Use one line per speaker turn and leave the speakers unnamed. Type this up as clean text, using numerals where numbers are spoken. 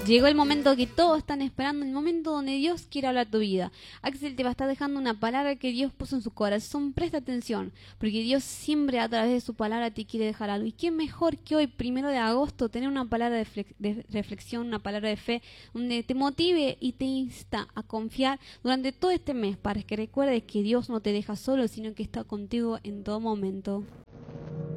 Llegó el momento que todos están esperando, el momento donde Dios quiere hablar a tu vida. Axel te va a estar dejando una palabra que Dios puso en su corazón. Presta atención, porque Dios siempre a través de su palabra te quiere dejar algo. Y qué mejor que hoy, 1 de agosto, tener una palabra de reflexión, una palabra de fe, donde te motive y te insta a confiar durante todo este mes, para que recuerdes que Dios no te deja solo, sino que está contigo en todo momento.